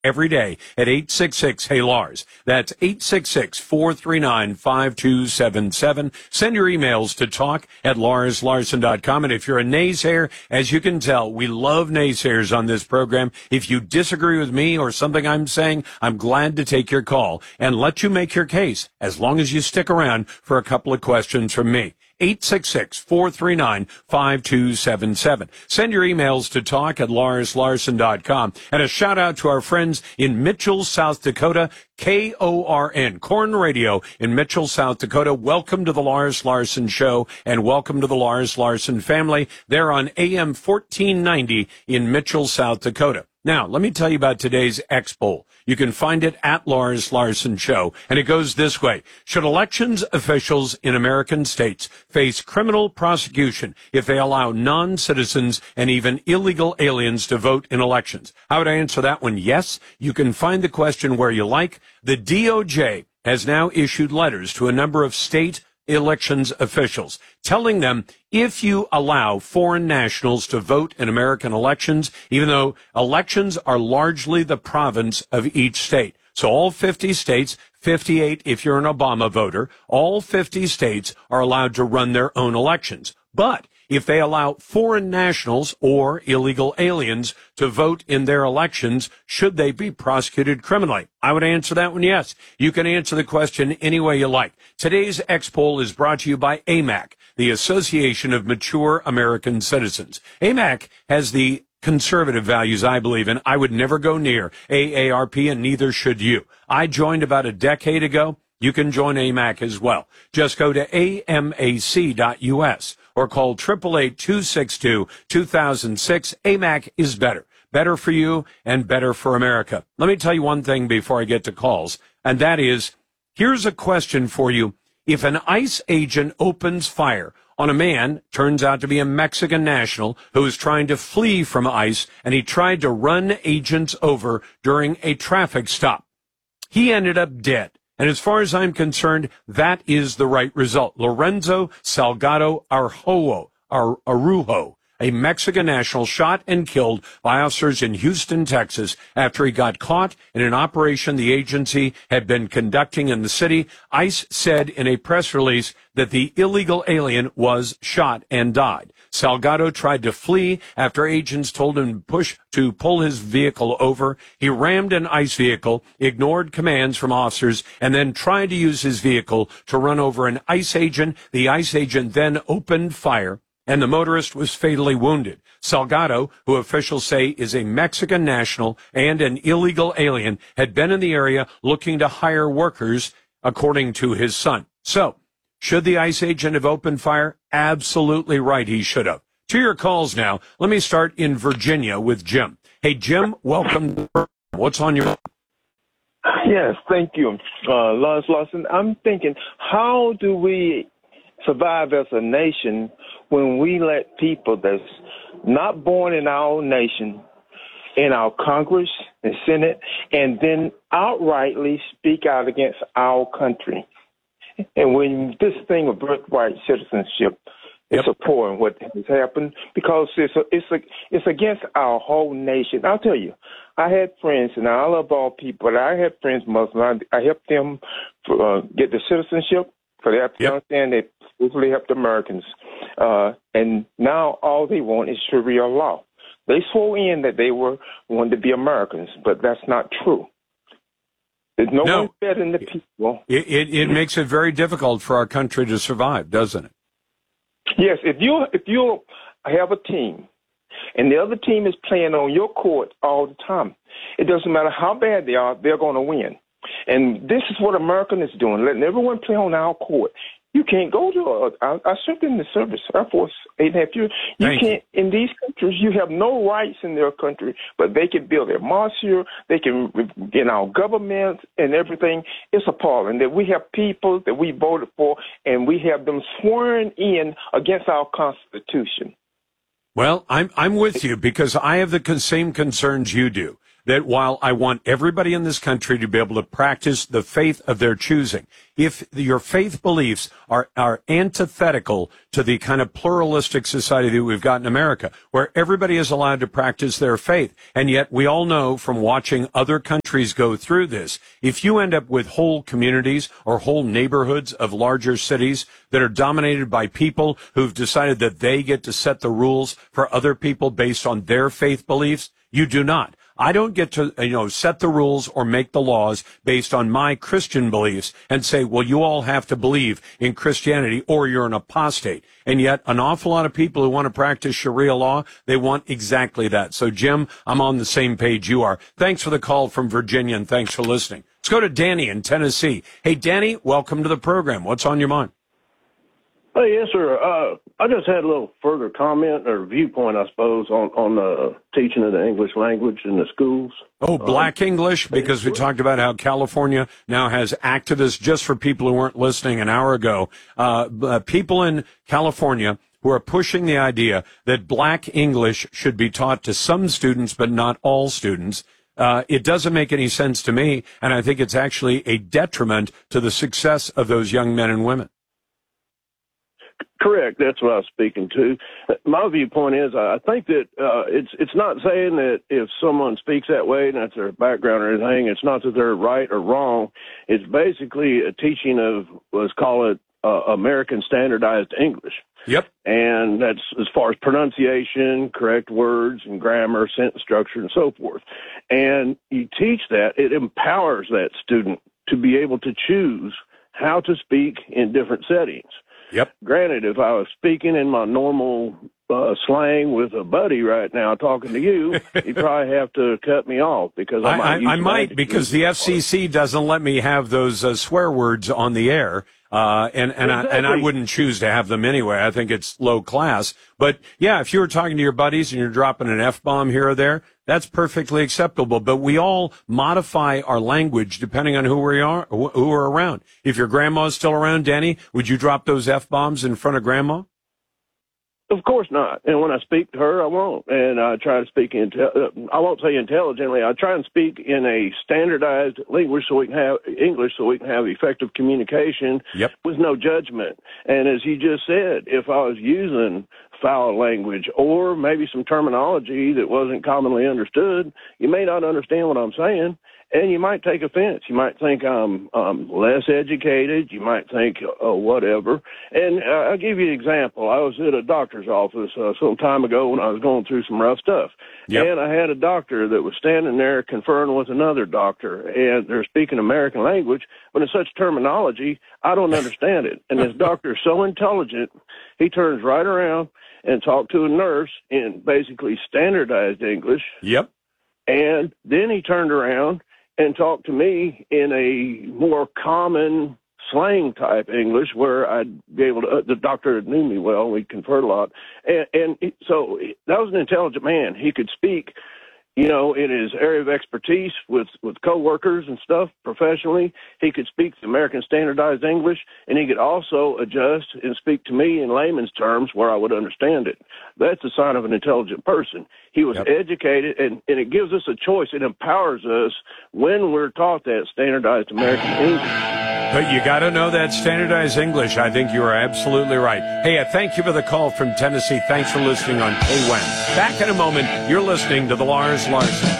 every day at 866-HEY-LARS. That's 866-439-5277. Send your emails to talk@LarsLarson.com. And if you're a naysayer, as you can tell, we love naysayers on this program. If you disagree with me or something I'm saying, I'm glad to take your call and let you make your case, as long as you stick around for a couple of questions from me. 866-439-5277. Send your emails to talk@LarsLarson.com. And a shout out to our friends in Mitchell, South Dakota, KORN, Corn Radio in Mitchell, South Dakota. Welcome to the Lars Larson Show and welcome to the Lars Larson family. They're on AM 1490 in Mitchell, South Dakota. Now, let me tell you about today's X poll. You can find it at Lars Larson Show, and it goes this way. Should elections officials in American states face criminal prosecution if they allow non-citizens and even illegal aliens to vote in elections? I would answer that one yes. You can find the question where you like. The DOJ has now issued letters to a number of state elections officials, telling them if you allow foreign nationals to vote in American elections, even though elections are largely the province of each state. So all 50 states, 58 if you're an Obama voter, all 50 states are allowed to run their own elections. But if they allow foreign nationals or illegal aliens to vote in their elections, should they be prosecuted criminally? I would answer that one yes. You can answer the question any way you like. Today's X poll is brought to you by AMAC, the Association of Mature American Citizens. AMAC has the conservative values I believe in. I would never go near AARP, and neither should you. I joined about a decade ago. You can join AMAC as well. Just go to amac.us or call 888-262-2006. AMAC is better. Better for you and better for America. Let me tell you one thing before I get to calls, and that is, here's a question for you. If an ICE agent opens fire on a man, turns out to be a Mexican national, who is trying to flee from ICE, and he tried to run agents over during a traffic stop. He ended up dead. And as far as I'm concerned, that is the right result. Lorenzo Salgado Arujo, a Mexican national, shot and killed by officers in Houston, Texas, after he got caught in an operation the agency had been conducting in the city. ICE said in a press release that the illegal alien was shot and died. Salgado tried to flee after agents told him to pull his vehicle over. He rammed an ICE vehicle, ignored commands from officers, and then tried to use his vehicle to run over an ICE agent. The ICE agent then opened fire, and the motorist was fatally wounded. Salgado, who officials say is a Mexican national and an illegal alien, had been in the area looking to hire workers, according to his son. So, should the ICE agent have opened fire? Absolutely right, he should have. To your calls now. Let me start in Virginia with Jim. Hey, Jim, welcome. What's on your... Yes, thank you, Lars Larson. I'm thinking, how do we survive as a nation when we let people that's not born in our own nation, in our Congress and Senate, and then outrightly speak out against our country? And when this thing of birthright citizenship is appalling what has happened, because it's against our whole nation. I'll tell you, I had friends, and I love all people, but I had friends Muslim. I helped them get the citizenship, for they have to understand they supposedly helped Americans. And now all they want is Sharia law. They swore in that they wanted to be Americans, but that's not true. There's no one better than the people. It makes it very difficult for our country to survive, doesn't it? Yes, if you have a team and the other team is playing on your court all the time, it doesn't matter how bad they are, they're going to win. And this is what America is doing, letting everyone play on our court. You can't go to I served in the service, Air Force, 8.5 years. You can't, in these countries, you have no rights in their country, but they can build their mosque here, they can, in our government and everything. It's appalling that we have people that we voted for and we have them sworn in against our Constitution. Well, I'm with you because I have the same concerns you do. that while I want everybody in this country to be able to practice the faith of their choosing, if your faith beliefs are antithetical to the kind of pluralistic society that we've got in America, where everybody is allowed to practice their faith, and yet we all know from watching other countries go through this, if you end up with whole communities or whole neighborhoods of larger cities that are dominated by people who've decided that they get to set the rules for other people based on their faith beliefs, you do not. I don't get to, set the rules or make the laws based on my Christian beliefs and say, well, you all have to believe in Christianity or you're an apostate. And yet an awful lot of people who want to practice Sharia law, they want exactly that. So, Jim, I'm on the same page you are. Thanks for the call from Virginia, and thanks for listening. Let's go to Danny in Tennessee. Hey, Danny, welcome to the program. What's on your mind? Hey, yes, sir. I just had a little further comment or viewpoint, I suppose, on the teaching of the English language in the schools. Oh, black English, because we talked about how California now has activists, just for people who weren't listening an hour ago, people in California who are pushing the idea that black English should be taught to some students, but not all students. It doesn't make any sense to me, and I think it's actually a detriment to the success of those young men and women. Correct. That's what I was speaking to. My viewpoint is I think that it's not saying that if someone speaks that way and that's their background or anything, it's not that they're right or wrong. It's basically a teaching of, let's call it, American Standardized English. Yep. And that's as far as pronunciation, correct words and grammar, sentence structure, and so forth. And you teach that, it empowers that student to be able to choose how to speak in different settings. Yep. Granted, if I was speaking in my normal slang with a buddy right now talking to you, you'd probably have to cut me off because I might because the FCC doesn't let me have those swear words on the air. And I wouldn't choose to have them anyway. I think it's low class. But yeah, if you were talking to your buddies and you're dropping an F-bomb here or there, that's perfectly acceptable. But we all modify our language depending on who we are, who are around. If your grandma's still around, Danny, would you drop those F-bombs in front of grandma? Of course not. And when I speak to her, I won't. And I try to speak I won't say intelligently. I try and speak in a standardized language so we can have English, so we can have effective communication with no judgment. And as you just said, if I was using foul language or maybe some terminology that wasn't commonly understood, you may not understand what I'm saying. And you might take offense. You might think I'm less educated. You might think whatever. And I'll give you an example. I was at a doctor's office some time ago when I was going through some rough stuff. Yep. And I had a doctor that was standing there conferring with another doctor. And they're speaking American language, but in such terminology, I don't understand it. And this doctor is so intelligent, he turns right around and talks to a nurse in basically standardized English. Yep. And then he turned around and talked to me in a more common slang type English where I'd be able to, the doctor knew me well, we conferred a lot. So that was an intelligent man. He could speak, in his area of expertise with coworkers and stuff professionally. He could speak American Standardized English, and he could also adjust and speak to me in layman's terms where I would understand it. That's a sign of an intelligent person. He was educated, and it gives us a choice. It empowers us when we're taught that standardized American English. But you got to know that standardized English. I think you are absolutely right. Hey, thank you for the call from Tennessee. Thanks for listening on KWEN. Back in a moment. You're listening to The Lars Larson